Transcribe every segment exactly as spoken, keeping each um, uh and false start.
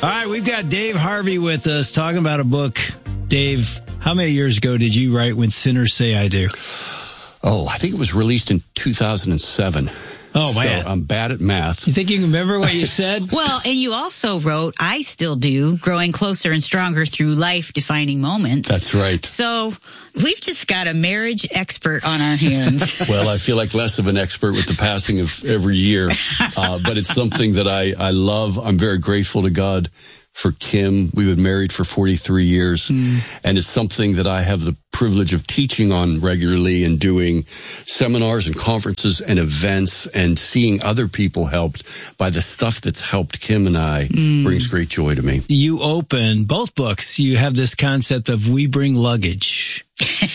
All right, we've got Dave Harvey with us talking about a book. Dave, how many years ago did you write When Sinners Say I Do? Oh, I think it was released in two thousand seven. Oh, man. So I'm bad at math. You think you can remember what you said? Well, and you also wrote, I Still Do, Growing Closer and Stronger Through Life-Defining Moments. That's right. So we've just got a marriage expert on our hands. Well, I feel like less of an expert with the passing of every year, uh, but it's something that I, I love. I'm very grateful to God for Kim. We've been married for forty-three years, mm. and it's something that I have the privilege of teaching on regularly and doing seminars and conferences and events and seeing other people helped by the stuff that's helped Kim and I mm. brings great joy to me. You open both books. You have this concept of we bring luggage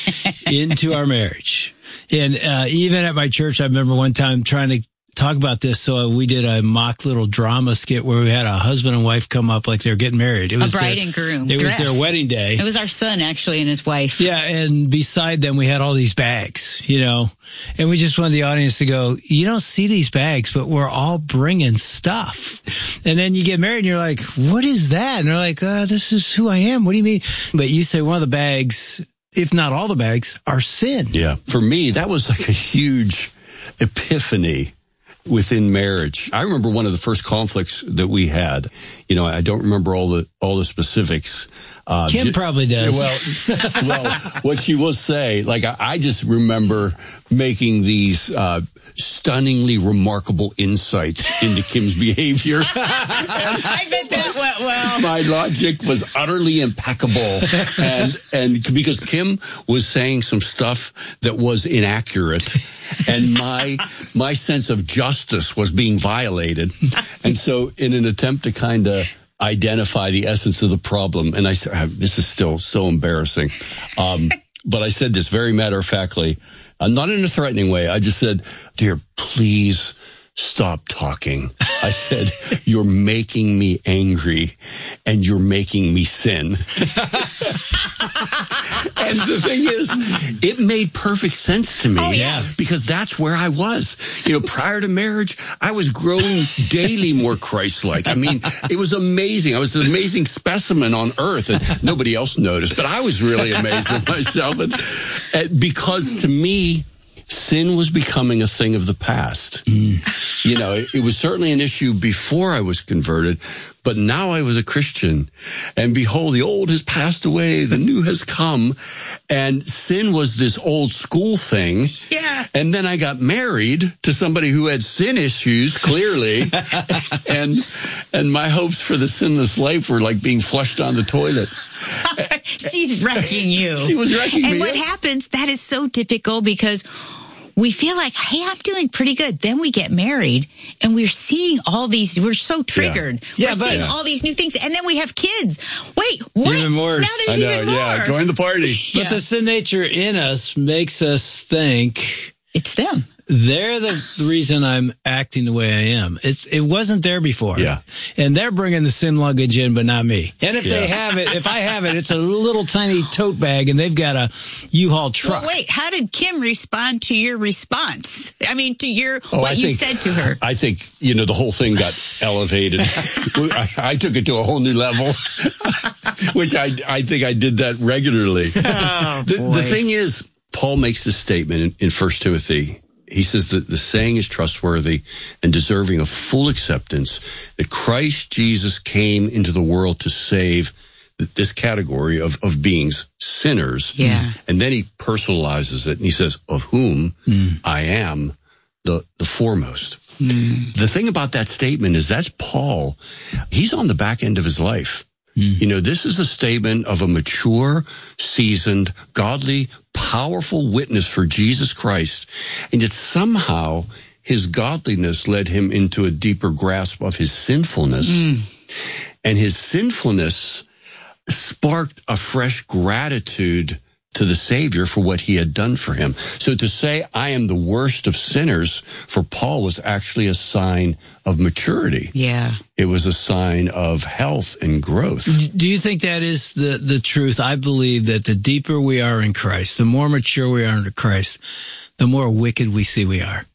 into our marriage. And uh, even at my church, I remember one time trying to talk about this. So we did a mock little drama skit where we had a husband and wife come up like they were getting married. It was a bride their, and groom. It dress. was their wedding day. It was our son, actually, and his wife. Yeah, and beside them, we had all these bags, you know, and we just wanted the audience to go, you don't see these bags, but we're all bringing stuff. And then you get married and you're like, what is that? And they're like, uh, this is who I am. What do you mean? But you say one of the bags, if not all the bags, are sin. Yeah. For me, that was like a huge epiphany within marriage. I remember one of the first conflicts that we had. You know, I don't remember all the all the specifics. Uh, Kim j- probably does. Well, well, what she will say, like I, I just remember making these uh, stunningly remarkable insights into Kim's behavior. I bet that went well. My logic was utterly impeccable, and and because Kim was saying some stuff that was inaccurate, and my my sense of justice was being violated, and so in an attempt to kind of identify the essence of the problem, and I said, this is still so embarrassing, um, but I said this very matter-of-factly, uh, not in a threatening way. I just said, dear, please stop talking. I said, you're making me angry and you're making me sin. And the thing is, it made perfect sense to me. Oh, yeah. Because that's where I was. You know, prior to marriage, I was growing daily more Christ-like. I mean, it was amazing. I was an amazing specimen on earth, and nobody else noticed, but I was really amazed with myself. And, and because to me, sin was becoming a thing of the past. Mm. You know, it, it was certainly an issue before I was converted, but now I was a Christian. And behold, the old has passed away, the new has come. And sin was this old school thing. Yeah. And then I got married to somebody who had sin issues, clearly. and and my hopes for the sinless life were like being flushed down the toilet. She's wrecking you. She was wrecking and me. And what happens, that is so typical because we feel like, hey, I'm doing pretty good. Then we get married and we're seeing all these, we're so triggered. Yeah, we're yeah but, seeing yeah. all these new things. And then we have kids. Wait, what? Even more. Now there's I know, even more. yeah. Join the party. But Yeah. the sin nature in us makes us think It's them. They're the reason I'm acting the way I am. It's It wasn't there before. Yeah. And they're bringing the sin luggage in, but not me. And if Yeah. they have it, if I have it, it's a little tiny tote bag and they've got a U-Haul truck. Well, wait, how did Kim respond to your response? I mean, to your, Oh, what I you think, said to her. I think, you know, the whole thing got elevated. I, I took it to a whole new level, which I, I think I did that regularly. Oh, the, boy. the thing is, Paul makes this statement in, in First Timothy. He says that the saying is trustworthy and deserving of full acceptance, that Christ Jesus came into the world to save this category of, of beings, sinners. Yeah. And then he personalizes it and he says, of whom mm. I am the, the foremost. Mm. The thing about that statement is that's Paul. He's on the back end of his life. Mm. You know, this is a statement of a mature, seasoned, godly, powerful witness for Jesus Christ. And yet somehow his godliness led him into a deeper grasp of his sinfulness. Mm. And his sinfulness sparked a fresh gratitude to the Savior for what he had done for him. So to say, I am the worst of sinners, for Paul was actually a sign of maturity. Yeah. It was a sign of health and growth. Do you think that is the, the truth? I believe that the deeper we are in Christ, the more mature we are in Christ, the more wicked we see we are.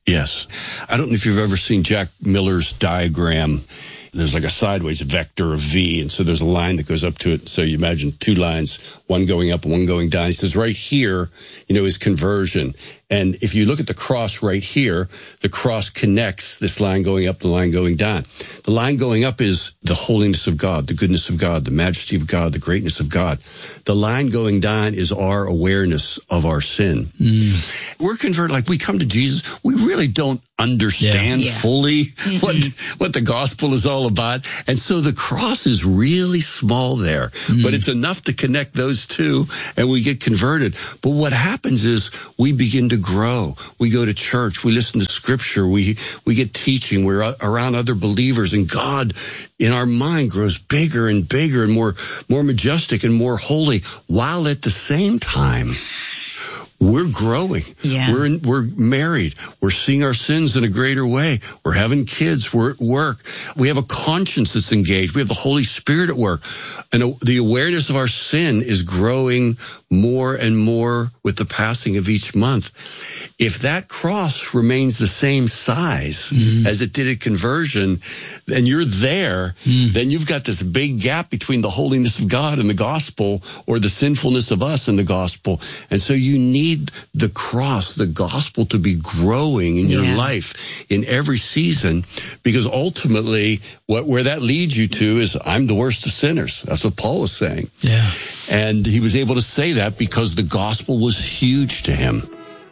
Yes. I don't know if you've ever seen Jack Miller's diagram. There's like a sideways vector of V, and so there's a line that goes up to it. So you imagine two lines, one going up and one going down. He says right here, you know, is conversion. And if you look at the cross right here, the cross connects this line going up, the line going down. The line going up is the holiness of God, the goodness of God, the majesty of God, the greatness of God. The line going down is our awareness of our sin. Mm. We're converted, like we come to Jesus, we really don't understand yeah. Yeah. fully mm-hmm. what what the gospel is all about. And so the cross is really small there, mm. but it's enough to connect those two, and we get converted. But what happens is we begin to grow. We go to church, we listen to scripture, we we get teaching, we're around other believers, and God in our mind grows bigger and bigger and more more majestic and more holy, while at the same time we're growing. Yeah. We're in, we're married. We're seeing our sins in a greater way. We're having kids. We're at work. We have a conscience that's engaged. We have the Holy Spirit at work. And the awareness of our sin is growing more and more with the passing of each month. If that cross remains the same size mm. as it did at conversion, and you're there, mm. then you've got this big gap between the holiness of God and the gospel, or the sinfulness of us and the gospel. And so you need the cross, the gospel, to be growing in your yeah. life in every season, because ultimately what where that leads you to is, I'm the worst of sinners. That's what Paul was saying. Yeah. And he was able to say that because the gospel was huge to him.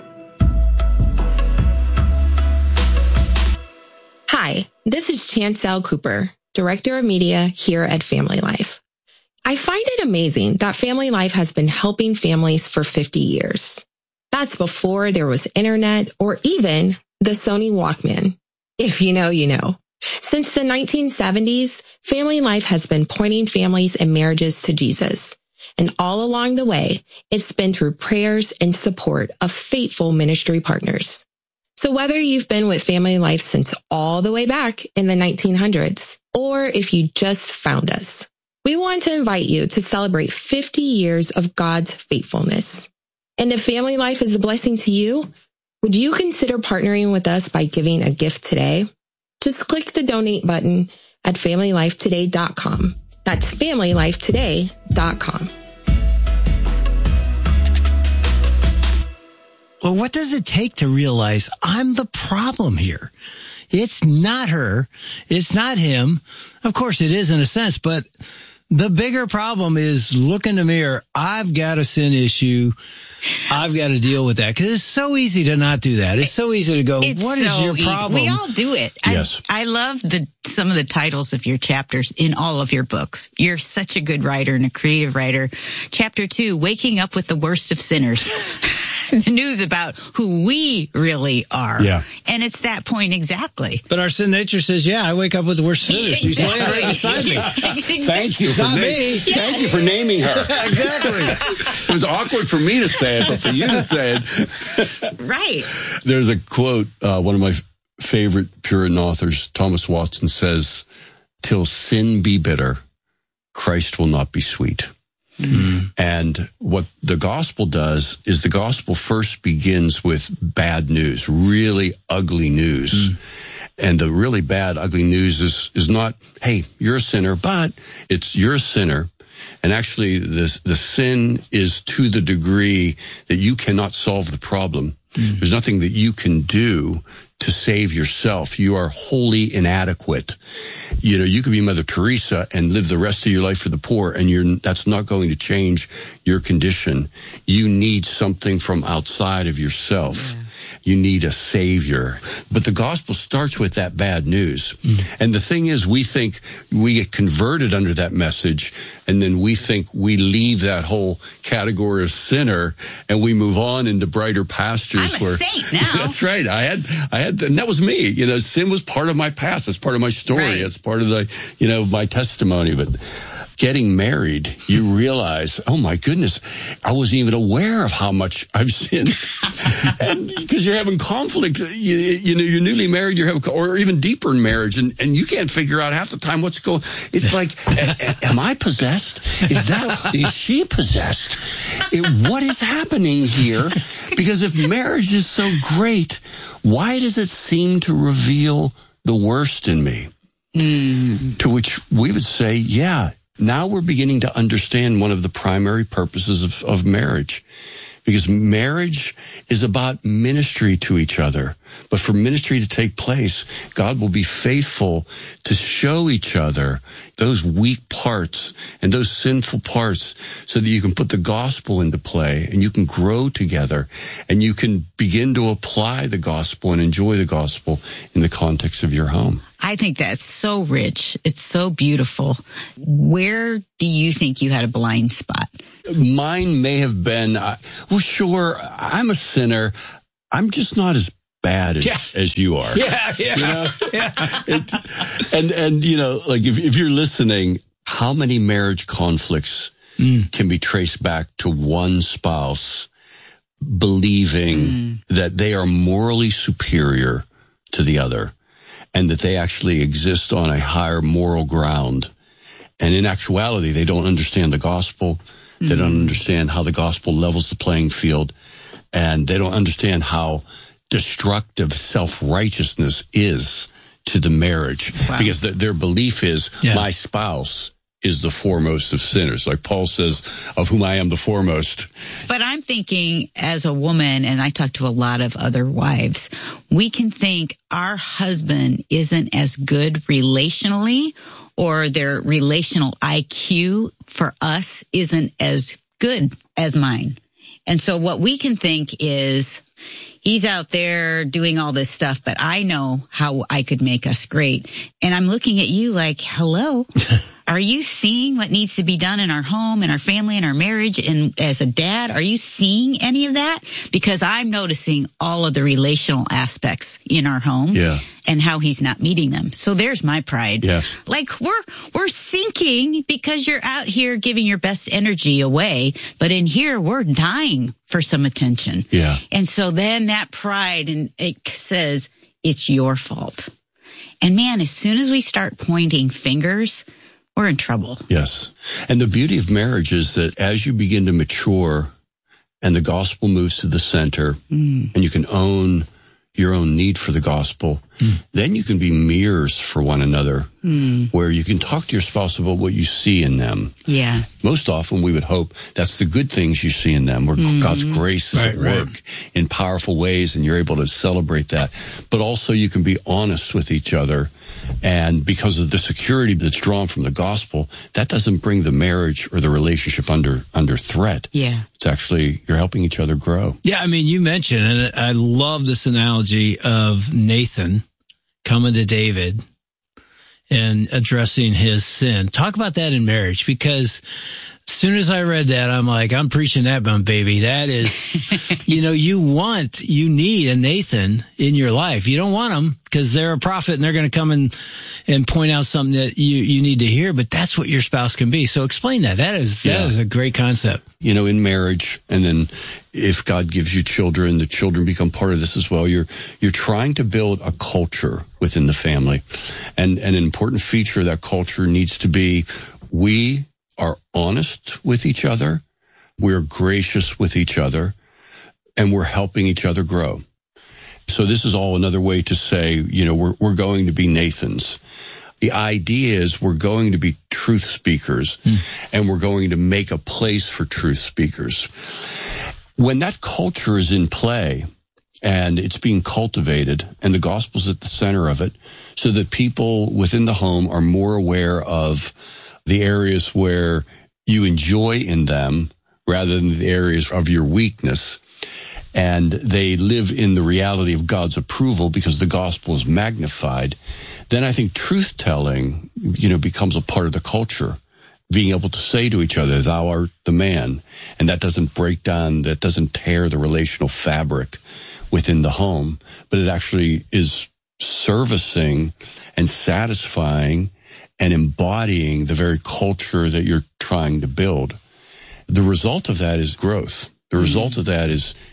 Hi, this is Chancel Cooper, Director of Media here at Family Life. I find it amazing that Family Life has been helping families for fifty years. That's before there was internet or even the Sony Walkman. If you know, you know. Since the nineteen seventies, Family Life has been pointing families and marriages to Jesus. And all along the way, it's been through prayers and support of faithful ministry partners. So whether you've been with Family Life since all the way back in the nineteen hundreds, or if you just found us, we want to invite you to celebrate fifty years of God's faithfulness. And if Family Life is a blessing to you, would you consider partnering with us by giving a gift today? Just click the donate button at family life today dot com. That's family life today dot com. Well, what does it take to realize I'm the problem here? It's not her. It's not him. Of course it is in a sense, but the bigger problem is, look in the mirror. I've got a sin issue. I've got to deal with that, because it's so easy to not do that. It's so easy to go, it's what is so your problem? Easy. We all do it. Yes. I, I love the some of the titles of your chapters in all of your books. You're such a good writer and a creative writer. Chapter two, Waking Up with the Worst of Sinners. The news about who we really are. Yeah. And it's that point exactly. But our sin nature says, yeah, I wake up with the worst sinners. Exactly. She's laying right beside me. Exactly. Thank you for Not na- me. Yes. Thank you for naming her. Exactly. It was awkward for me to say it, but for you to say it. Right. There's a quote, uh, one of my f- favorite Puritan authors, Thomas Watson, says, "Till sin be bitter, Christ will not be sweet." Mm-hmm. And what the gospel does is the gospel first begins with bad news, really ugly news. Mm. And the really bad, ugly news is, is not, hey, you're a sinner, but it's you're a sinner. And actually, the, the sin is to the degree that you cannot solve the problem. Mm. There's nothing that you can do to save yourself. You are wholly inadequate. You know, you could be Mother Teresa and live the rest of your life for the poor, and you're, that's not going to change your condition. You need something from outside of yourself. Yeah. You need a savior. But the gospel starts with that bad news. Mm. And the thing is, we think we get converted under that message, and then we think we leave that whole category of sinner, and we move on into brighter pastures. I'm a where, saint now. That's right. I had, I had, and that was me. You know, sin was part of my past. It's part of my story. Right. It's part of the, you know, my testimony. But getting married, you realize, oh my goodness, I wasn't even aware of how much I've sinned. And because you're having conflict. You, you know, you're newly married, you're having, or even deeper in marriage, and, and you can't figure out half the time what's going. It's like, a, am I possessed? Is that, is she possessed? It, what is happening here? Because if marriage is so great, why does it seem to reveal the worst in me? Mm. To which we would say, yeah, now we're beginning to understand one of the primary purposes of, of marriage. Because marriage is about ministry to each other. But for ministry to take place, God will be faithful to show each other those weak parts and those sinful parts so that you can put the gospel into play and you can grow together and you can begin to apply the gospel and enjoy the gospel in the context of your home. I think that's so rich. It's so beautiful. Where do you think you had a blind spot? Mine may have been, uh, well, sure, I'm a sinner. I'm just not as bad as, yeah. as you are. Yeah, yeah. You know? yeah. It, and, and, you know, like if, if you're listening, how many marriage conflicts mm. can be traced back to one spouse believing mm. that they are morally superior to the other and that they actually exist on a higher moral ground. And in actuality, they don't understand the gospel. They don't understand how the gospel levels the playing field, and they don't understand how destructive self-righteousness is to the marriage. Wow. Because the, their belief is, yeah. my spouse is the foremost of sinners. Like Paul says, of whom I am the foremost. But I'm thinking as a woman, and I talk to a lot of other wives, we can think our husband isn't as good relationally, or their relational I Q for us isn't as good as mine. And so what we can think is, he's out there doing all this stuff, but I know how I could make us great. And I'm looking at you like, hello, are you seeing what needs to be done in our home, in our family, in our marriage? And as a dad, are you seeing any of that? Because I'm noticing all of the relational aspects in our home. Yeah. And how he's not meeting them. So there's my pride. Yes. Like we're, we're sinking because you're out here giving your best energy away. But in here, we're dying for some attention. Yeah. And so then that pride, and it says it's your fault. And man, as soon as we start pointing fingers, we're in trouble. Yes. And the beauty of marriage is that as you begin to mature and the gospel moves to the center mm. and you can own your own need for the gospel, mm. then you can be mirrors for one another, mm. where you can talk to your spouse about what you see in them. Yeah. Most often we would hope that's the good things you see in them, where mm. God's grace is right, at work right. in powerful ways, and you're able to celebrate that. But also you can be honest with each other, and because of the security that's drawn from the gospel, that doesn't bring the marriage or the relationship under under threat. Yeah. It's actually, you're helping each other grow. Yeah, I mean, you mentioned, and I love this analogy of Nathan coming to David and addressing his sin. Talk about that in marriage, because as soon as I read that, I'm like, I'm preaching that one, baby. That is, you know, you want, you need a Nathan in your life. You don't want them because they're a prophet and they're going to come and, and point out something that you, you need to hear, but that's what your spouse can be. So explain that. That is, yeah. that is a great concept. You know, in marriage, and then if God gives you children, the children become part of this as well. You're, you're trying to build a culture within the family. And, and an important feature of that culture needs to be, we are honest with each other, we're gracious with each other, and we're helping each other grow. So this is all another way to say, you know, we're, we're going to be Nathans. The idea is we're going to be truth speakers, mm. and we're going to make a place for truth speakers. When that culture is in play and it's being cultivated and the gospel's at the center of it, so that people within the home are more aware of the areas where you enjoy in them rather than the areas of your weakness, and they live in the reality of God's approval because the gospel is magnified, then I think truth-telling, you know, becomes a part of the culture. Being able to say to each other, thou art the man. And that doesn't break down, that doesn't tear the relational fabric within the home, but it actually is servicing and satisfying and embodying the very culture that you're trying to build. The result of that is growth. The result of that is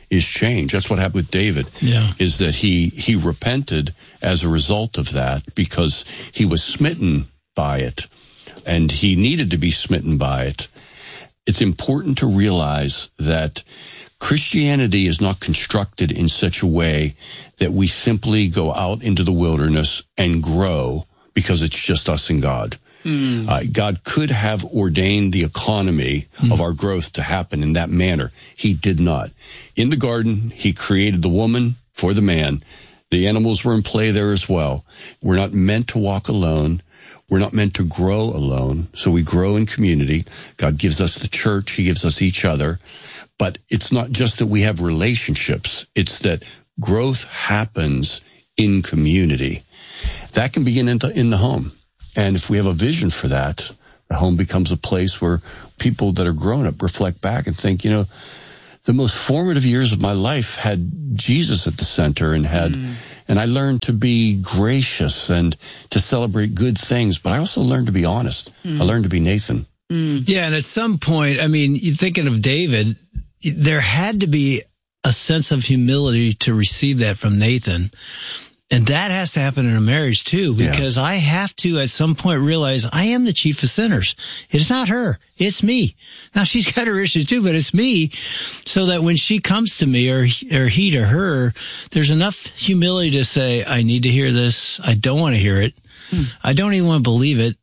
is change. That's what happened with David, Yeah. is that he, he repented as a result of that because he was smitten by it, and he needed to be smitten by it. It's important to realize that Christianity is not constructed in such a way that we simply go out into the wilderness and grow because it's just us and God. Mm. Uh, God could have ordained the economy mm. of our growth to happen in that manner. He did not. In the garden, he created the woman for the man. The animals were in play there as well. We're not meant to walk alone. We're not meant to grow alone. So we grow in community. God gives us the church. He gives us each other. But it's not just that we have relationships. It's that growth happens in community. That can begin in the, in the home. And if we have a vision for that, the home becomes a place where people that are grown up reflect back and think, you know, the most formative years of my life had Jesus at the center and had, mm. and I learned to be gracious and to celebrate good things, but I also learned to be honest. Mm. I learned to be Nathan. Mm. Yeah. And at some point, I mean, you're thinking of David, there had to be a sense of humility to receive that from Nathan. And that has to happen in a marriage too, because yeah. I have to at some point realize I am the chief of sinners. It's not her. It's me. Now she's got her issues too, but it's me. So that when she comes to me or, or he to her, there's enough humility to say, I need to hear this. I don't want to hear it. Hmm. I don't even want to believe it,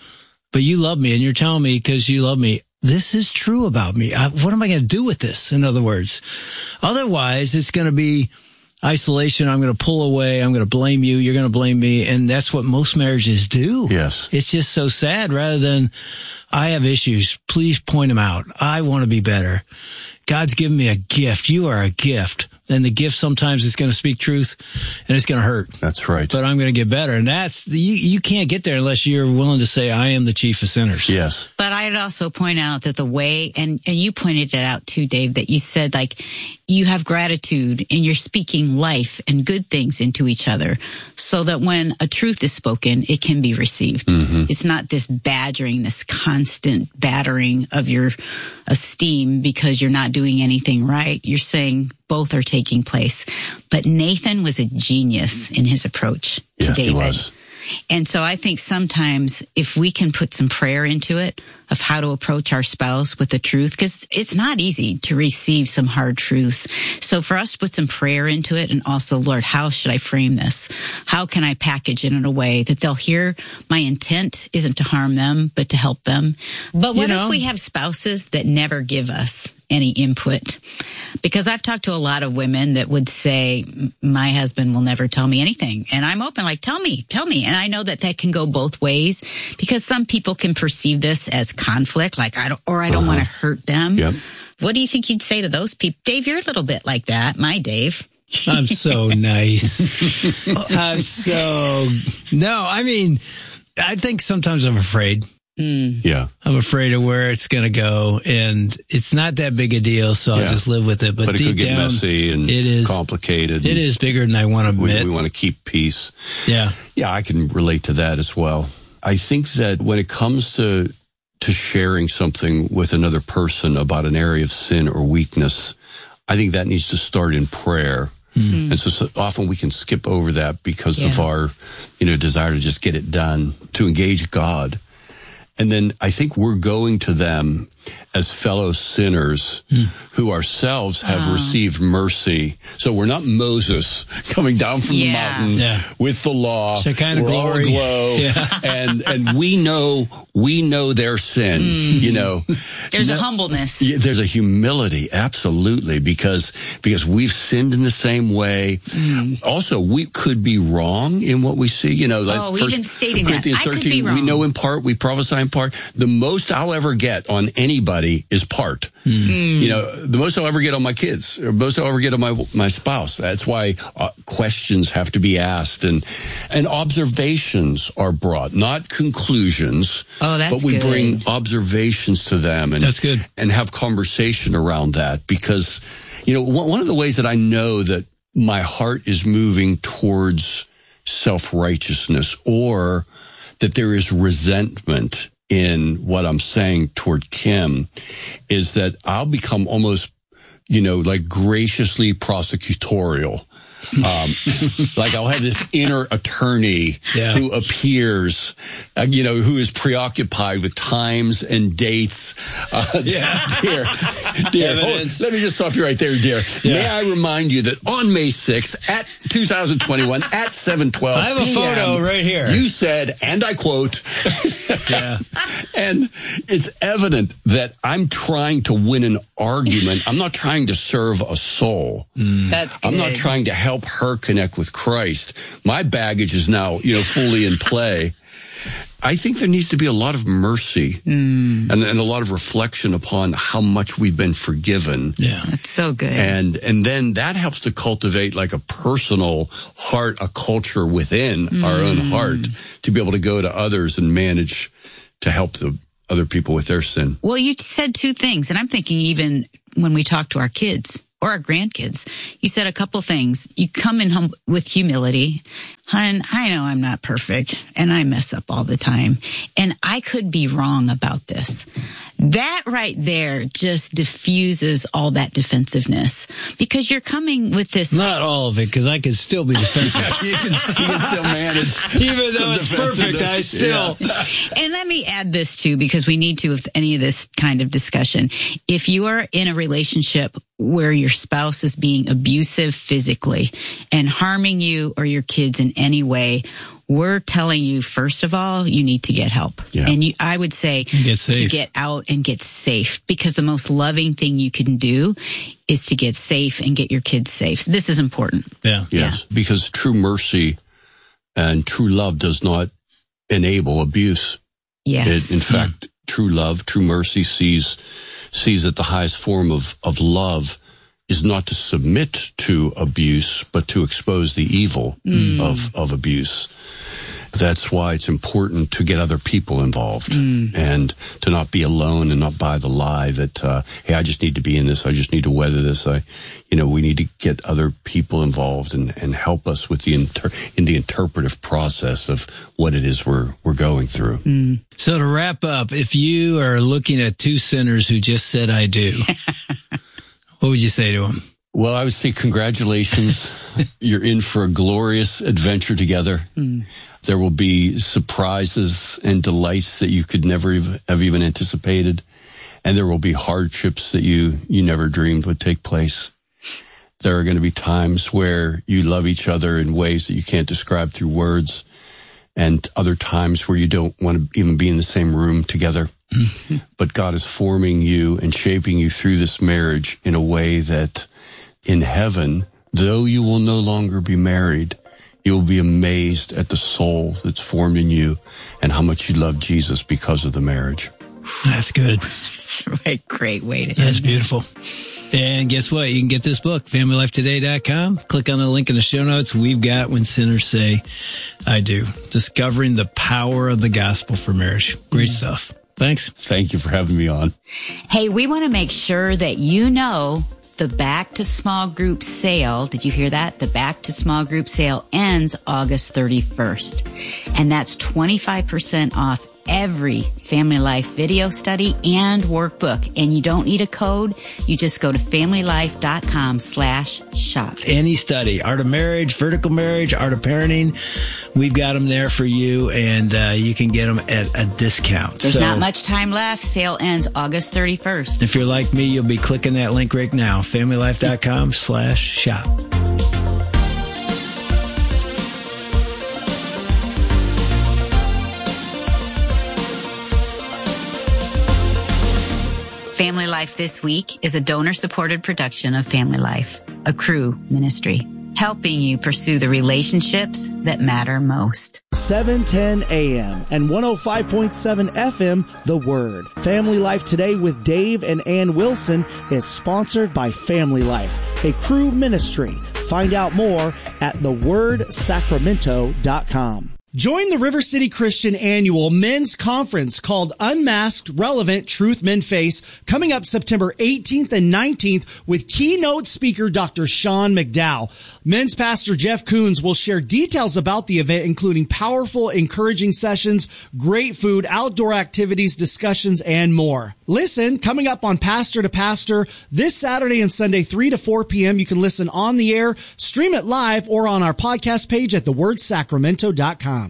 but you love me and you're telling me because you love me. This is true about me. I, what am I going to do with this? In other words, otherwise it's going to be isolation. I'm going to pull away. I'm going to blame you. You're going to blame me. And that's what most marriages do. Yes. It's just so sad rather than I have issues. Please point them out. I want to be better. God's given me a gift. You are a gift. And the gift sometimes is going to speak truth and it's going to hurt. That's right. But I'm going to get better. And that's, you, you can't get there unless you're willing to say, I am the chief of sinners. Yes. But I'd also point out that the way, and, and you pointed it out too, Dave, that you said like, you have gratitude and you're speaking life and good things into each other so that when a truth is spoken, it can be received. Mm-hmm. It's not this badgering, this constant battering of your esteem because you're not doing anything right. You're saying both are taking place. But Nathan was a genius in his approach to yes, David. He was. And so I think sometimes if we can put some prayer into it of how to approach our spouse with the truth, because it's not easy to receive some hard truths. So for us to put some prayer into it and also, Lord, how should I frame this? How can I package it in a way that they'll hear my intent isn't to harm them, but to help them? But what you know, if we have spouses that never give us any input? Because I've talked to a lot of women that would say, my husband will never tell me anything. And I'm open, like, tell me, tell me. And I know that that can go both ways because some people can perceive this as conflict, like, I don't, or I don't uh-huh. want to hurt them. Yep. What do you think you'd say to those people? Dave, you're a little bit like that. My Dave. I'm so nice. I'm so, no, I mean, I think sometimes I'm afraid. Mm. Yeah. I'm afraid of where it's going to go, and it's not that big a deal, so yeah. I'll just live with it. But, but it deep could get down, messy and it is, complicated. It is bigger than I want to admit. We, we want to keep peace. Yeah. Yeah, I can relate to that as well. I think that when it comes to to sharing something with another person about an area of sin or weakness, I think that needs to start in prayer. Mm-hmm. And so, so often we can skip over that because yeah. of our, you know, desire to just get it done, to engage God. And then I think we're going to them as fellow sinners mm. who ourselves have uh. received mercy. So we're not Moses coming down from yeah. the mountain yeah. with the law. Shekinah we're glory. all aglow. Yeah. And, and we know, we know their sin, mm. you know. There's no, a humbleness. Yeah, there's a humility, absolutely, because, because we've sinned in the same way. Mm. Also, we could be wrong in what we see, you know. Like oh, we've been stating Corinthians that. I thirteen, could be wrong. We know in part, we prophesy in part. The most I'll ever get on anybody is part. Mm. You know, the most I'll ever get on my kids, or most I'll ever get on my my spouse. That's why uh, questions have to be asked, and and observations are brought, not conclusions. Oh, that's but we good. bring observations to them, and that's good, and have conversation around that. Because, you know, one of the ways that I know that my heart is moving towards self-righteousness, or that there is resentment in what I'm saying toward Kim, is that I'll become almost you know, like graciously prosecutorial. Um, like I'll have this inner attorney yeah. who appears, uh, you know, who is preoccupied with times and dates. Uh, yeah. Dear, dear, hold, let me just stop you right there, dear. Yeah. May I remind you that on May sixth at two thousand twenty-one at seven twelve I have a photo right here. You said, and I quote, yeah. and it's evident that I'm trying to win an argument. I'm not trying to serve a soul. Mm. That's good. I'm not trying to help her connect with Christ. My baggage is now, you know, fully in play. I think there needs to be a lot of mercy mm. and, and a lot of reflection upon how much we've been forgiven. Yeah, that's so good. And and then that helps to cultivate like a personal heart, a culture within mm. our own heart to be able to go to others and manage to help the other people with their sin. Well, you said two things, and I'm thinking even when we talk to our kids or our grandkids, you said a couple things. You come in hum- with humility. Hun, I know I'm not perfect, and I mess up all the time, and I could be wrong about this. That right there just diffuses all that defensiveness, because you're coming with this. Not all of it, because I could still be defensive. you, can, you can still manage. Even though it's perfect, I still. Yeah. And let me add this too, because we need to with any of this kind of discussion. If you are in a relationship where your spouse is being abusive physically and harming you or your kids in any way, we're telling you, first of all, you need to get help. Yeah. And you, I would say get to get out and get safe, because the most loving thing you can do is to get safe and get your kids safe. So this is important. Yeah. Yes. Yeah. Because true mercy and true love does not enable abuse. Yes. It, in fact, true love, true mercy sees sees that the highest form of, of love is not to submit to abuse, but to expose the evil mm. of, of abuse. That's why it's important to get other people involved mm. and to not be alone and not buy the lie that, uh, hey, I just need to be in this. I just need to weather this. I, you know, we need to get other people involved and, and help us with the inter- in the interpretive process of what it is we're, we're going through. Mm. So to wrap up, if you are looking at two sinners who just said, I do, what would you say to them? Well, I would say congratulations. You're in for a glorious adventure together. Mm. There will be surprises and delights that you could never have even anticipated. And there will be hardships that you, you never dreamed would take place. There are going to be times where you love each other in ways that you can't describe through words, and other times where you don't want to even be in the same room together. But God is forming you and shaping you through this marriage in a way that in heaven, though you will no longer be married, you will be amazed at the soul that's formed in you and how much you love Jesus because of the marriage. That's good. That's a great way to That's beautiful. And guess what? You can get this book, family life today dot com. Click on the link in the show notes. We've got When Sinners Say, I Do. Discovering the power of the gospel for marriage. Great mm. stuff. Thanks. Thank you for having me on. Hey, we want to make sure that you know the Back to Small Group sale. Did you hear that? The Back to Small Group sale ends August thirty-first. And that's twenty-five percent off every Family Life video study and workbook. And you don't need a code. You just go to family life dot com slash shop. Any study, art of marriage, vertical marriage, art of parenting, we've got them there for you, and uh, you can get them at a discount. There's so, not much time left. Sale ends August thirty-first. If you're like me, you'll be clicking that link right now, family life dot com slash shop. Family Life This Week is a donor-supported production of Family Life, a Cru ministry, helping you pursue the relationships that matter most. seven ten a.m. and one oh five point seven F M, The Word. Family Life Today with Dave and Ann Wilson is sponsored by Family Life, a Cru ministry. Find out more at the word sacramento dot com. Join the River City Christian annual men's conference called Unmasked Relevant Truth Men Face, coming up September eighteenth and nineteenth with keynote speaker Doctor Sean McDowell. Men's pastor Jeff Koons will share details about the event, including powerful, encouraging sessions, great food, outdoor activities, discussions, and more. Listen, coming up on Pastor to Pastor this Saturday and Sunday, three to four p.m. You can listen on the air, stream it live, or on our podcast page at the word sacramento dot com.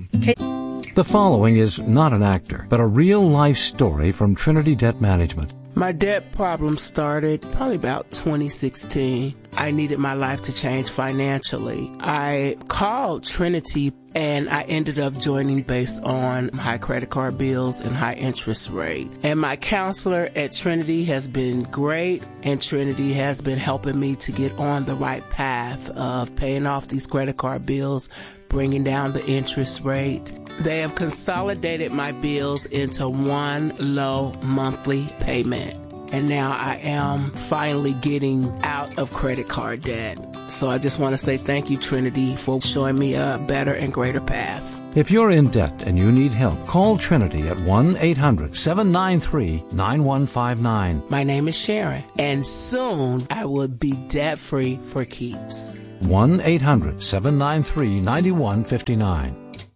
The following is not an actor, but a real-life story from Trinity Debt Management. My debt problem started probably about twenty sixteen. I needed my life to change financially. I called Trinity and I ended up joining based on high credit card bills and high interest rate. And my counselor at Trinity has been great, and Trinity has been helping me to get on the right path of paying off these credit card bills, bringing down the interest rate. They have consolidated my bills into one low monthly payment. And now I am finally getting out of credit card debt. So I just want to say thank you, Trinity, for showing me a better and greater path. If you're in debt and you need help, call Trinity at one eight hundred seven nine three nine one five nine. My name is Sharon, and soon I will be debt-free for keeps. one eight hundred seven nine three nine one five nine.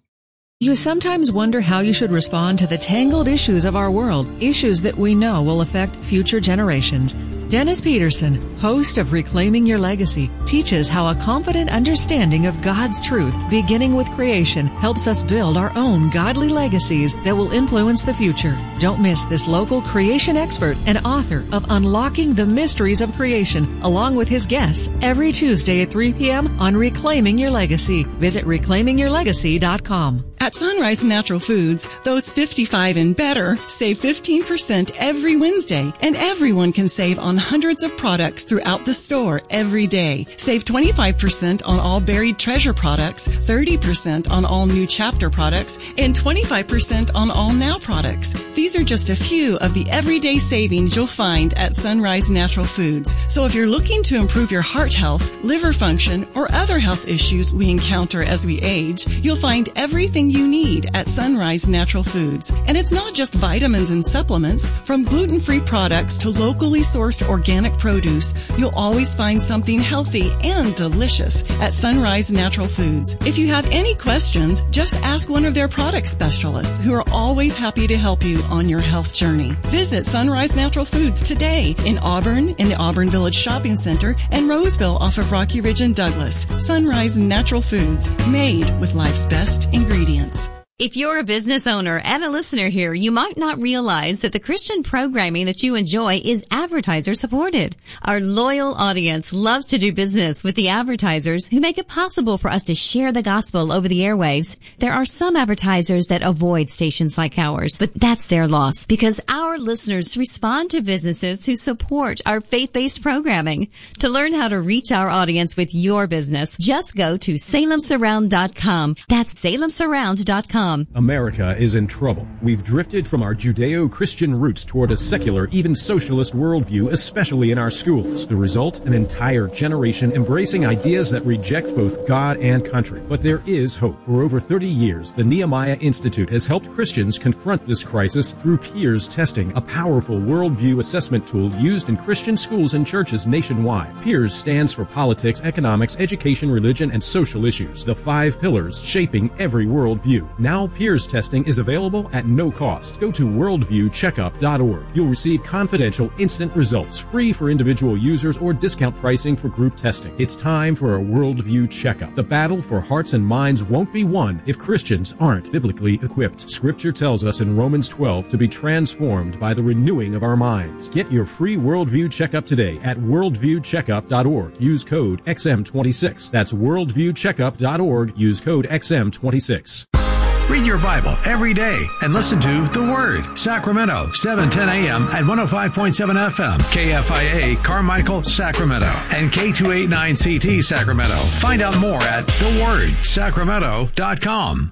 You sometimes wonder how you should respond to the tangled issues of our world, issues that we know will affect future generations. Dennis Peterson, host of Reclaiming Your Legacy, teaches how a confident understanding of God's truth, beginning with creation, helps us build our own godly legacies that will influence the future. Don't miss this local creation expert and author of Unlocking the Mysteries of Creation, along with his guests, every Tuesday at three p.m. on Reclaiming Your Legacy. Visit reclaiming your legacy dot com. At Sunrise Natural Foods, those fifty-five and better save fifteen percent every Wednesday, and everyone can save on hundreds of products throughout the store every day. Save twenty-five percent on all Buried Treasure products, thirty percent on all New Chapter products, and twenty-five percent on all Now products. These are just a few of the everyday savings you'll find at Sunrise Natural Foods. So if you're looking to improve your heart health, liver function, or other health issues we encounter as we age, you'll find everything you need at Sunrise Natural Foods. And it's not just vitamins and supplements. From gluten-free products to locally sourced organic produce, you'll always find something healthy and delicious at Sunrise Natural Foods. If you have any questions, just ask one of their product specialists who are always happy to help you on your health journey. Visit Sunrise Natural Foods today in Auburn, in the Auburn Village Shopping Center, and Roseville off of Rocky Ridge and Douglas. Sunrise Natural Foods, made with life's best ingredients. If you're a business owner and a listener here, you might not realize that the Christian programming that you enjoy is advertiser supported. Our loyal audience loves to do business with the advertisers who make it possible for us to share the gospel over the airwaves. There are some advertisers that avoid stations like ours, but that's their loss because our listeners respond to businesses who support our faith-based programming. To learn how to reach our audience with your business, just go to salem surround dot com. That's salem surround dot com. America is in trouble. We've drifted from our Judeo-Christian roots toward a secular, even socialist worldview, especially in our schools. The result? An entire generation embracing ideas that reject both God and country. But there is hope. For over thirty years, the Nehemiah Institute has helped Christians confront this crisis through Peers Testing, a powerful worldview assessment tool used in Christian schools and churches nationwide. Peers stands for politics, economics, education, religion, and social issues, the five pillars shaping every worldview. Now Now Peers Testing is available at no cost. Go to worldview checkup dot org. You'll receive confidential, instant results, free for individual users or discount pricing for group testing. It's time for a Worldview Checkup. The battle for hearts and minds won't be won if Christians aren't biblically equipped. Scripture tells us in Romans twelve to be transformed by the renewing of our minds. Get your free Worldview Checkup today at worldview checkup dot org. Use code X M twenty-six. That's worldview checkup dot org. Use code X M twenty-six. Read your Bible every day and listen to The Word. Sacramento, seven ten a.m. at one oh five point seven F M. K F I A, Carmichael, Sacramento. And K two eighty-nine C T, Sacramento. Find out more at the word sacramento dot com.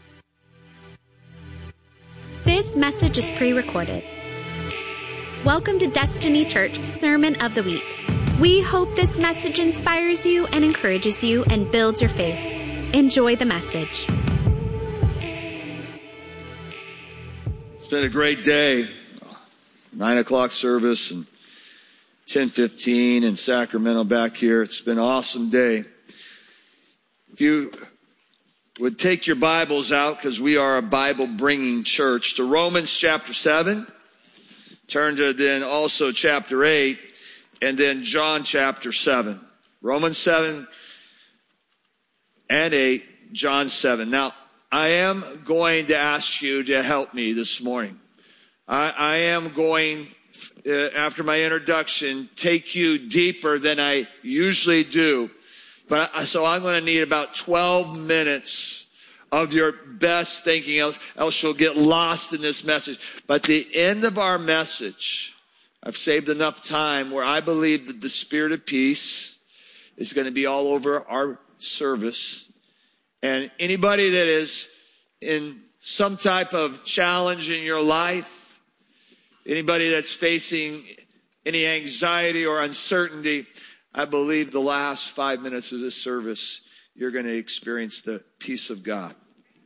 This message is pre-recorded. Welcome to Destiny Church Sermon of the Week. We hope this message inspires you and encourages you and builds your faith. Enjoy the message. been a great day. Nine o'clock service and ten fifteen in Sacramento back here. It's been an awesome day. If you would take your Bibles out, because we are a Bible-bringing church, to Romans chapter seven. Turn to then also chapter eight, and then John chapter seven. Romans seven and eight, John seven. Now, I am going to ask you to help me this morning. I, I am going, uh, after my introduction, take you deeper than I usually do. But I, so I'm going to need about twelve minutes of your best thinking, else, else you'll get lost in this message. But the end of our message, I've saved enough time where I believe that the spirit of peace is going to be all over our service. And anybody that is in some type of challenge in your life, anybody that's facing any anxiety or uncertainty, I believe the last five minutes of this service, you're going to experience the peace of God.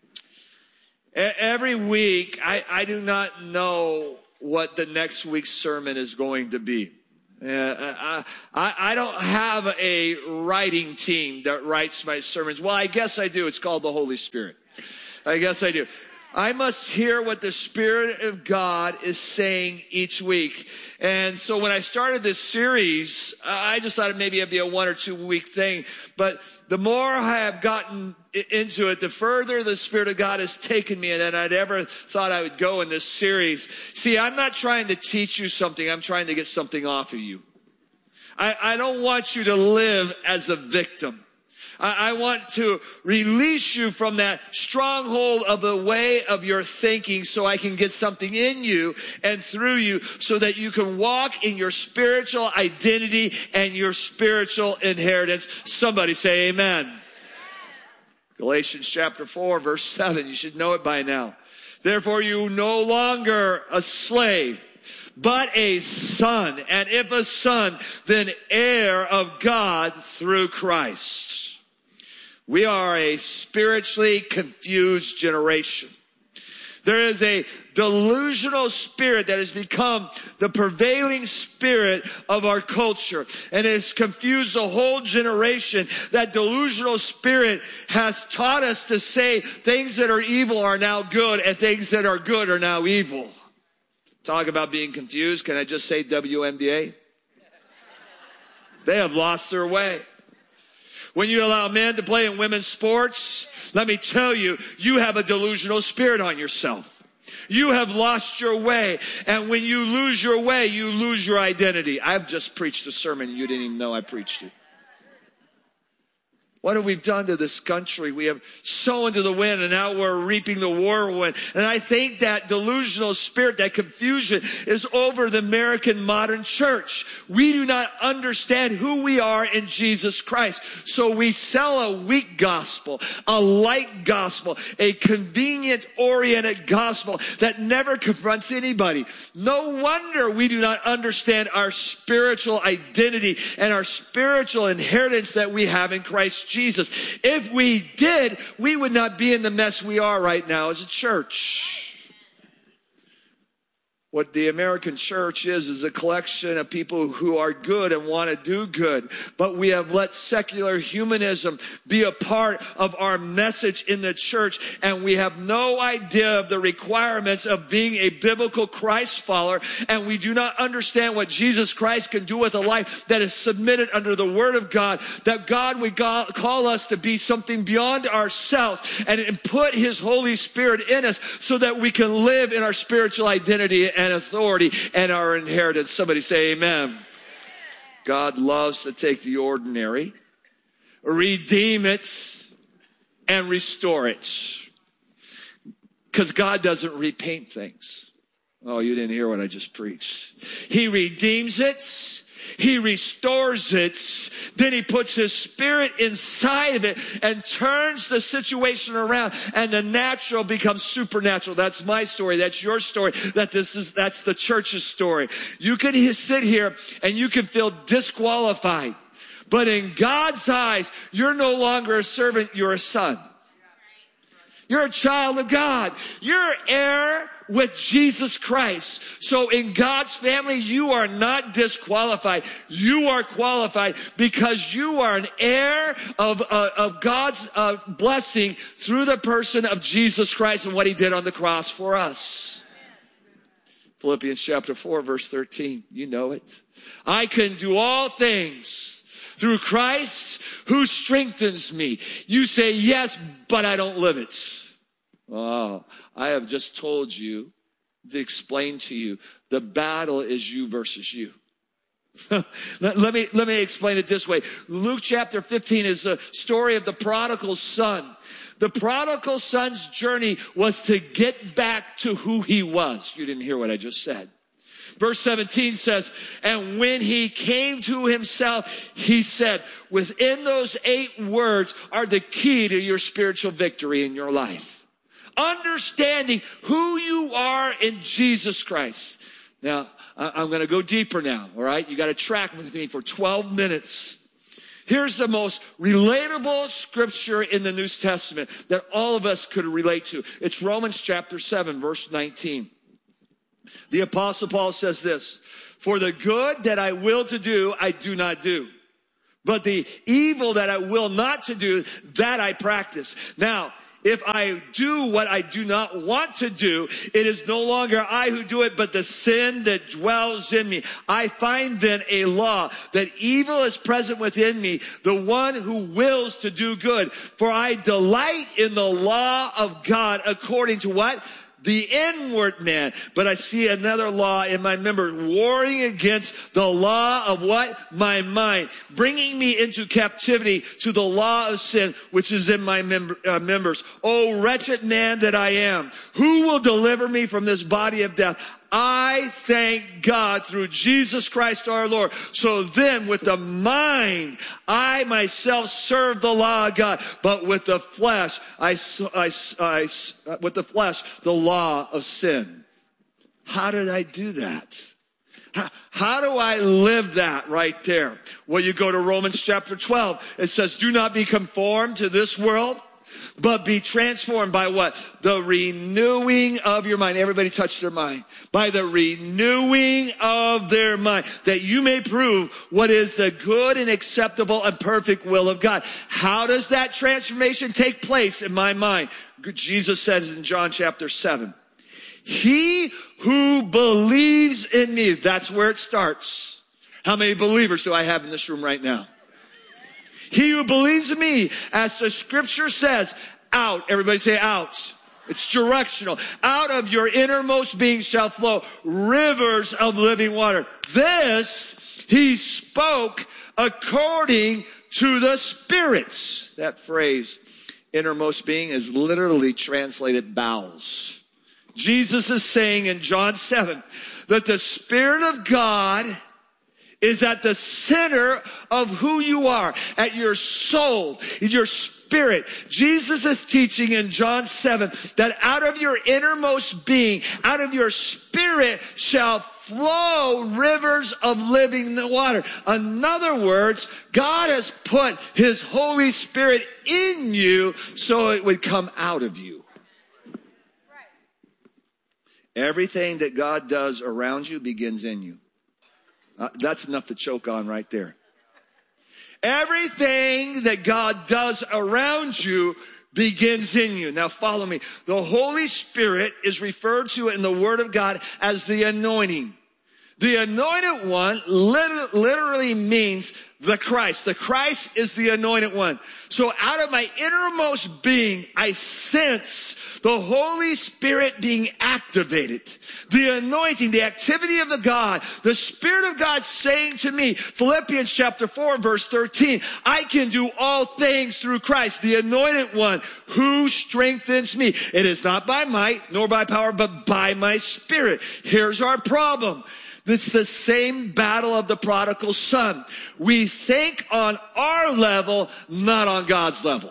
Every week, I, I do not know what the next week's sermon is going to be. Uh, I, I don't have a writing team that writes my sermons. Well, I guess I do. It's called the Holy Spirit. I guess I do. I must hear what the Spirit of God is saying each week. And so when I started this series, I just thought maybe it'd be a one or two week thing. But the more I have gotten into it, the further the Spirit of God has taken me than I'd ever thought I would go in this series. See, I'm not trying to teach you something. I'm trying to get something off of you. I, I don't want you to live as a victim. I, I want to release you from that stronghold of the way of your thinking so I can get something in you and through you so that you can walk in your spiritual identity and your spiritual inheritance. Somebody say amen. Amen. Galatians chapter four, verse seven. You should know it by now. Therefore, you no longer a slave, but a son. And if a son, then heir of God through Christ. We are a spiritually confused generation. There is a delusional spirit that has become the prevailing spirit of our culture and has confused the whole generation. That delusional spirit has taught us to say things that are evil are now good and things that are good are now evil. Talk about being confused. Can I just say W N B A? They have lost their way. When you allow men to play in women's sports, let me tell you, you have a delusional spirit on yourself. You have lost your way. And when you lose your way, you lose your identity. I've just preached a sermon. You didn't even know I preached it. What have we done to this country? We have sown to the wind and now we're reaping the whirlwind. And I think that delusional spirit, that confusion is over the American modern church. We do not understand who we are in Jesus Christ. So we sell a weak gospel, a light gospel, a convenient oriented gospel that never confronts anybody. No wonder we do not understand our spiritual identity and our spiritual inheritance that we have in Christ Jesus. If we did, we would not be in the mess we are right now as a church. What the American church is, is a collection of people who are good and want to do good. But we have let secular humanism be a part of our message in the church. And we have no idea of the requirements of being a biblical Christ follower. And we do not understand what Jesus Christ can do with a life that is submitted under the word of God. That God would call us to be something beyond ourselves and put his Holy Spirit in us so that we can live in our spiritual identity and authority and our inheritance. Somebody say amen. God loves to take the ordinary, redeem it, and restore it. Because God doesn't repaint things. Oh, you didn't hear what I just preached. He redeems it. He restores it. Then he puts his spirit inside of it and turns the situation around, and the natural becomes supernatural. That's my story. That's your story. That this is, that's the church's story. You can sit here and you can feel disqualified, but in God's eyes, you're no longer a servant. You're a son. You're a child of God. You're heir with Jesus Christ. So in God's family, you are not disqualified. You are qualified because you are an heir of, uh, of God's uh, blessing through the person of Jesus Christ and what he did on the cross for us. Philippians chapter four, verse thirteen. You know it. I can do all things through Christ who strengthens me. You say, yes, but I don't live it. Oh, I have just told you to explain to you the battle is you versus you. let, let me, let me explain it this way. Luke chapter fifteen is the story of the prodigal son. The prodigal son's journey was to get back to who he was. You didn't hear what I just said. Verse seventeen says, and when he came to himself, he said, within those eight words are the key to your spiritual victory in your life. Understanding who you are in Jesus Christ. Now, I'm going to go deeper now, all right? You got to track with me for twelve minutes. Here's the most relatable scripture in the New Testament that all of us could relate to. It's Romans chapter seven, verse nineteen. The Apostle Paul says this, for the good that I will to do, I do not do. But the evil that I will not to do, that I practice. Now, if I do what I do not want to do, it is no longer I who do it, but the sin that dwells in me. I find then a law that evil is present within me, the one who wills to do good. For I delight in the law of God according to what? The inward man. But I see another law in my member warring against the law of what? My mind. Bringing me into captivity to the law of sin, which is in my mem- uh, members. Oh, wretched man that I am. Who will deliver me from this body of death? I thank God through Jesus Christ our Lord. So then with the mind, I myself serve the law of God, but with the flesh, I, I, I, with the flesh, the law of sin. How did I do that? How, how do I live that right there? Well, you go to Romans chapter twelve. It says, do not be conformed to this world, but be transformed by what? The renewing of your mind. Everybody touch their mind. By the renewing of their mind, that you may prove what is the good and acceptable and perfect will of God. How does that transformation take place in my mind? Jesus says in John chapter seven, he who believes in me, that's where it starts. How many believers do I have in this room right now? He who believes in me, as the scripture says, out. Everybody say out. It's directional. Out of your innermost being shall flow rivers of living water. This he spoke according to the spirits. That phrase, innermost being, is literally translated bowels. Jesus is saying in John seven that the Spirit of God is at the center of who you are, at your soul, in your spirit. Jesus is teaching in John seven that out of your innermost being, out of your spirit shall flow rivers of living water. In other words, God has put his Holy Spirit in you so it would come out of you. Everything that God does around you begins in you. Uh, that's enough to choke on right there. Everything that God does around you begins in you. Now follow me. The Holy Spirit is referred to in the Word of God as the anointing. The anointed one lit- literally means the Christ. The Christ is the anointed one. So out of my innermost being, I sense the Holy Spirit being activated. The anointing, the activity of the God, the Spirit of God saying to me, Philippians chapter four, verse thirteen, I can do all things through Christ, the anointed one, who strengthens me. It is not by might, nor by power, but by my Spirit. Here's our problem. It's the same battle of the prodigal son. We think on our level, not on God's level.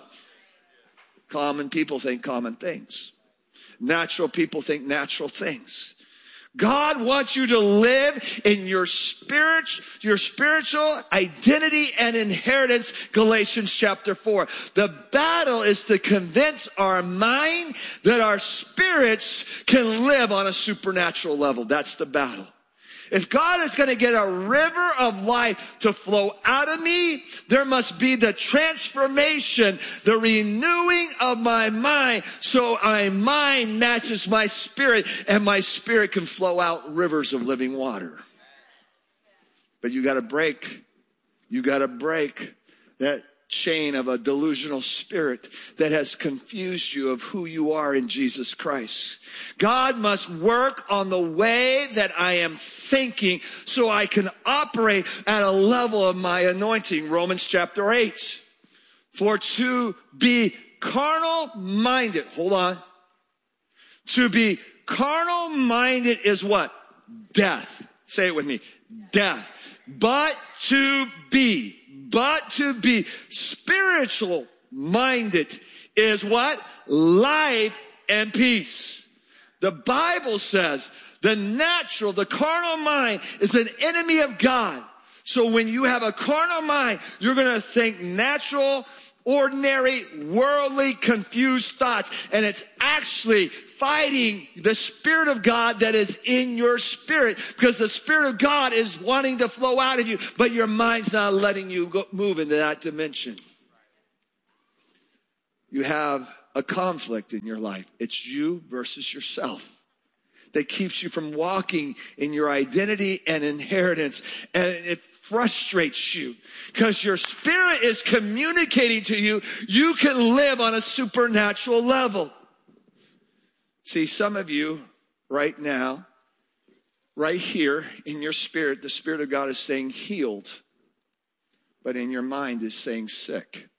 Common people think common things. Natural people think natural things. God wants you to live in your spirit, your spiritual identity and inheritance, Galatians chapter four. The battle is to convince our mind that our spirits can live on a supernatural level. That's the battle. If God is going to get a river of life to flow out of me, there must be the transformation, the renewing of my mind, so my mind matches my spirit and my spirit can flow out rivers of living water. But you got to break, you got to break that chain of a delusional spirit that has confused you of who you are in Jesus Christ. God must work on the way that I am thinking so I can operate at a level of my anointing. Romans chapter eight. For to be carnal minded, hold on. To be carnal minded is what? Death. Say it with me. Death. But to be But to be spiritual minded is what? Life and peace. The Bible says the natural, the carnal mind is an enemy of God. So when you have a carnal mind, you're going to think natural, ordinary, worldly, confused thoughts. And it's actually fighting the Spirit of God that is in your spirit, because the Spirit of God is wanting to flow out of you, but your mind's not letting you go, move into that dimension. You have a conflict in your life. It's you versus yourself that keeps you from walking in your identity and inheritance. And it frustrates you because your spirit is communicating to you, you can live on a supernatural level. See, some of you right now, right here in your spirit, the Spirit of God is saying healed, but in your mind is saying sick.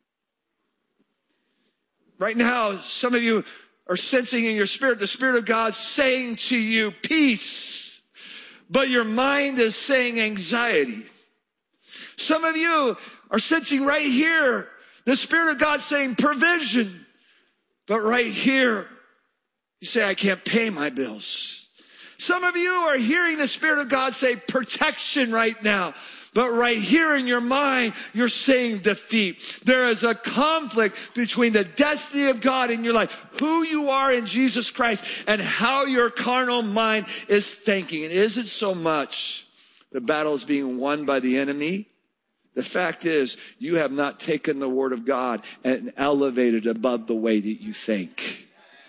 Right now, some of you are sensing in your spirit, the Spirit of God saying to you peace, but your mind is saying anxiety. Some of you are sensing right here, the Spirit of God saying provision, but right here, you say, I can't pay my bills. Some of you are hearing the Spirit of God say protection right now. But right here in your mind, you're saying defeat. There is a conflict between the destiny of God in your life, who you are in Jesus Christ, and how your carnal mind is thinking. It isn't so much the battle is being won by the enemy. The fact is, you have not taken the Word of God and elevated above the way that you think.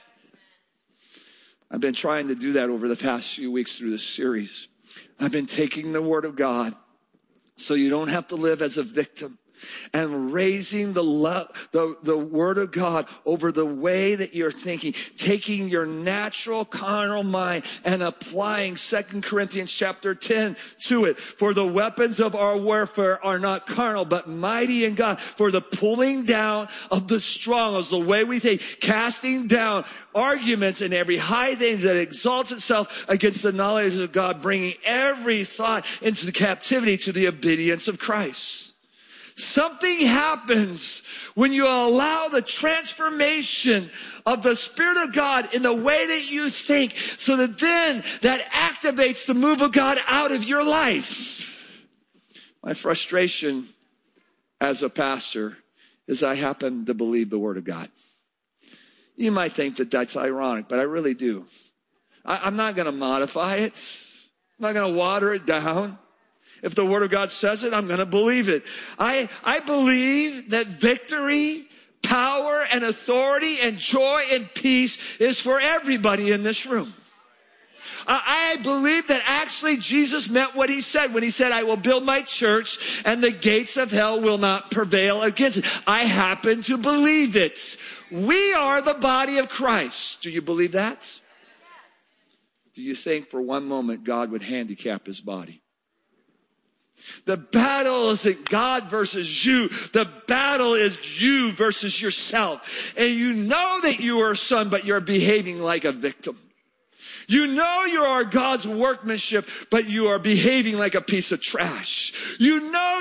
I've been trying to do that over the past few weeks through this series. I've been taking the Word of God so you don't have to live as a victim, and raising the love, the, the Word of God over the way that you're thinking, taking your natural carnal mind and applying Second Corinthians chapter ten to it. For the weapons of our warfare are not carnal, but mighty in God for the pulling down of the strongholds, the way we think, casting down arguments and every high thing that exalts itself against the knowledge of God, bringing every thought into the captivity to the obedience of Christ. Something happens when you allow the transformation of the Spirit of God in the way that you think, so that then that activates the move of God out of your life. My frustration as a pastor is I happen to believe the Word of God. You might think that that's ironic, but I really do. I, I'm not going to modify it. I'm not going to water it down. If the Word of God says it, I'm going to believe it. I, I believe that victory, power, and authority, and joy and peace is for everybody in this room. I, I believe that actually Jesus meant what he said when he said, I will build my church and the gates of hell will not prevail against it. I happen to believe it. We are the body of Christ. Do you believe that? Do you think for one moment God would handicap his body? The battle isn't God versus you. The battle is you versus yourself. And you know that you are a son, but you're behaving like a victim. You know you are God's workmanship, but you are behaving like a piece of trash. You know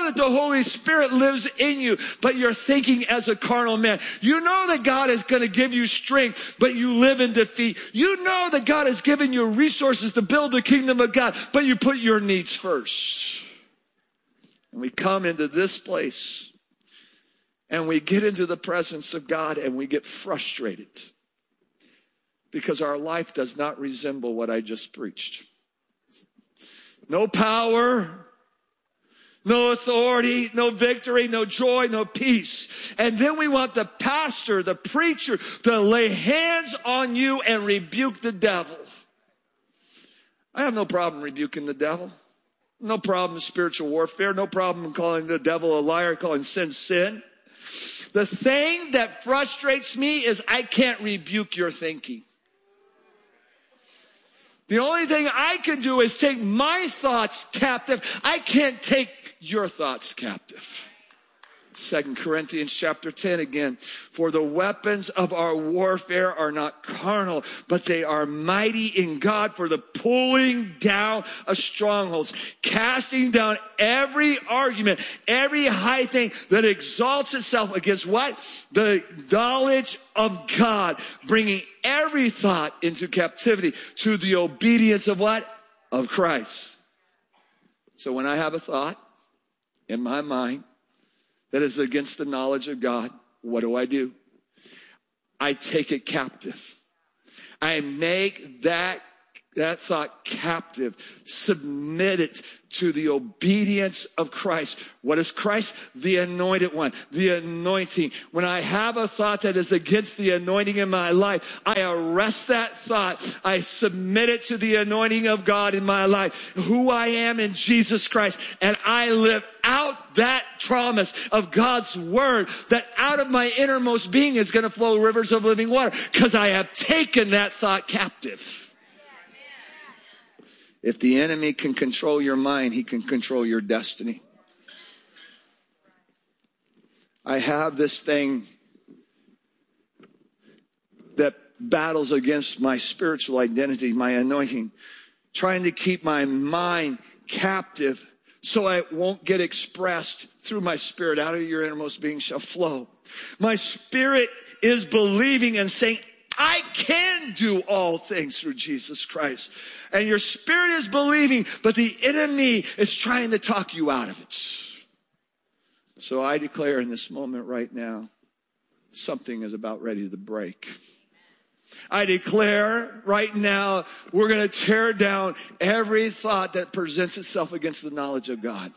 that the Holy Spirit lives in you, but you're thinking as a carnal man. You know that God is going to give you strength, but you live in defeat. You know that God has given you resources to build the kingdom of God, but you put your needs first. And we come into this place and we get into the presence of God and we get frustrated because our life does not resemble what I just preached. No power, no authority, no victory, no joy, no peace. And then we want the pastor, the preacher, to lay hands on you and rebuke the devil. I have no problem rebuking the devil. No problem in spiritual warfare. No problem in calling the devil a liar, calling sin, sin. The thing that frustrates me is I can't rebuke your thinking. The only thing I can do is take my thoughts captive. I can't take your thoughts captive. Second Corinthians chapter ten again. For the weapons of our warfare are not carnal, but they are mighty in God for the pulling down of strongholds, casting down every argument, every high thing that exalts itself against what? The knowledge of God, bringing every thought into captivity to the obedience of what? Of Christ. So when I have a thought in my mind that is against the knowledge of God, what do I do? I take it captive. I make that, that thought captive, submit it to the obedience of Christ. What is Christ? The anointed one, the anointing. When I have a thought that is against the anointing in my life, I arrest that thought. I submit it to the anointing of God in my life, who I am in Jesus Christ, and I live out that promise of God's word that out of my innermost being is going to flow rivers of living water because I have taken that thought captive. If the enemy can control your mind, he can control your destiny. I have this thing that battles against my spiritual identity, my anointing, trying to keep my mind captive so it won't get expressed through my spirit. Out of your innermost being shall flow. My spirit is believing and saying, I can do all things through Jesus Christ. And your spirit is believing, but the enemy is trying to talk you out of it. So I declare in this moment right now, something is about ready to break. I declare right now, we're going to tear down every thought that presents itself against the knowledge of God.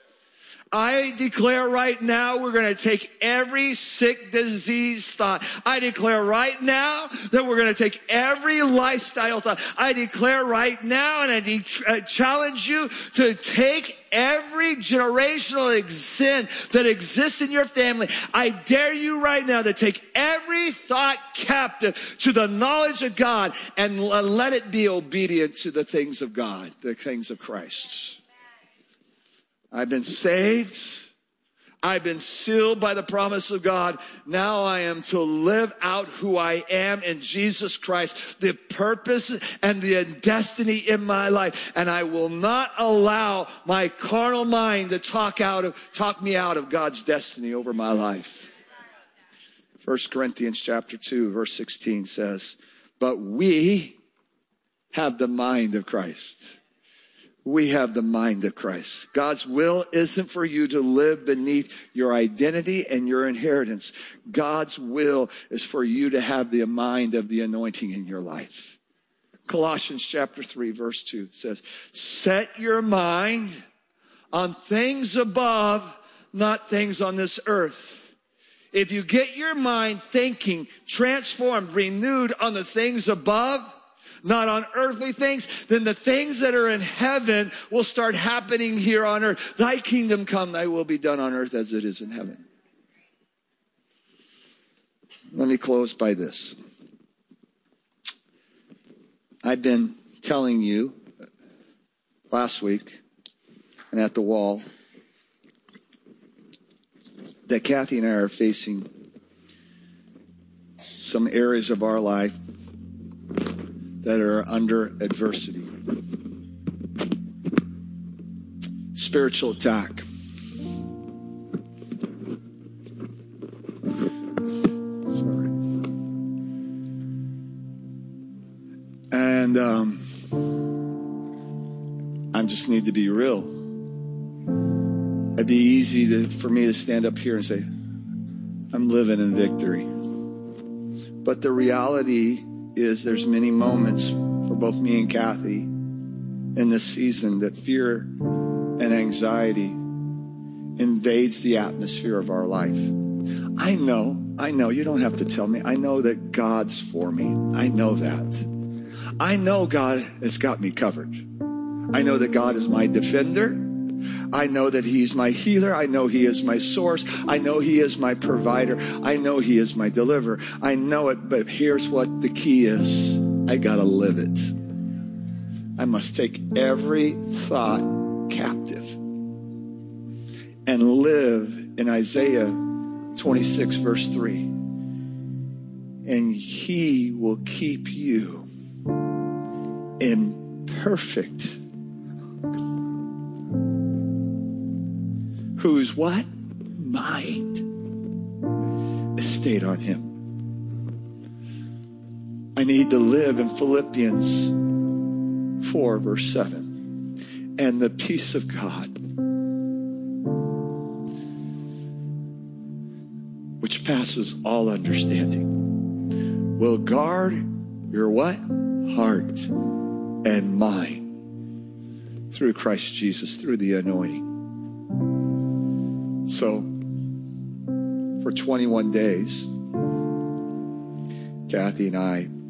I declare right now we're going to take every sick, disease thought. I declare right now that we're going to take every lifestyle thought. I declare right now, and I, de- I challenge you to take every generational sin that exists in your family. I dare you right now to take every thought captive to the knowledge of God and let it be obedient to the things of God, the things of Christ. I've been saved. I've been sealed by the promise of God. Now I am to live out who I am in Jesus Christ, the purpose and the destiny in my life. And I will not allow my carnal mind to talk out of, talk me out of God's destiny over my life. First Corinthians chapter two, verse sixteen says, but we have the mind of Christ. We have the mind of Christ. God's will isn't for you to live beneath your identity and your inheritance. God's will is for you to have the mind of the anointing in your life. Colossians chapter three, verse two says, set your mind on things above, not things on this earth. If you get your mind thinking, transformed, renewed on the things above, not on earthly things, then the things that are in heaven will start happening here on earth. Thy kingdom come, thy will be done on earth as it is in heaven. Let me close by this. I've been telling you last week and at the wall that Kathy and I are facing some areas of our life that are under adversity. Spiritual attack. need to be real. It'd be easy to, for me to stand up here and say, I'm living in victory. But the reality is there's many moments for both me and Kathy in this season that fear and anxiety invades the atmosphere of our life. I know, I know, you don't have to tell me. I know that God's for me. I know that. I know God has got me covered. I know that God is my defender. I know that he's my healer. I know he is my source. I know he is my provider. I know he is my deliverer. I know it, but here's what the key is. I gotta live it. I must take every thought captive and live in Isaiah twenty-six verse three. And he will keep you in perfect. Whose what? Mind is stayed on him. I need to live in Philippians four verse seven. And the peace of God, which passes all understanding, will guard your what? Heart and mind through Christ Jesus, through the anointing. So, for twenty-one days, Kathy and I